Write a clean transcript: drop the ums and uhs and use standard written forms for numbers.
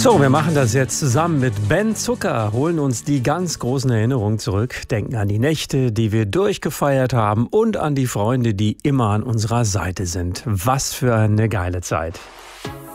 So, wir machen das jetzt zusammen mit Ben Zucker, holen uns die ganz großen Erinnerungen zurück, denken an die Nächte, die wir durchgefeiert haben und an die Freunde, die immer an unserer Seite sind. Was für eine geile Zeit.